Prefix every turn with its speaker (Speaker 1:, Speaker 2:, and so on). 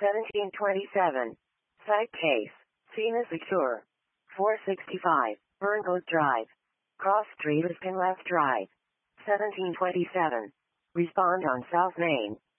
Speaker 1: 1727. Site case. Scene is secure. 465. Burncoat Drive. Cross Street, Erskine West Drive. 1727. Respond on South Main.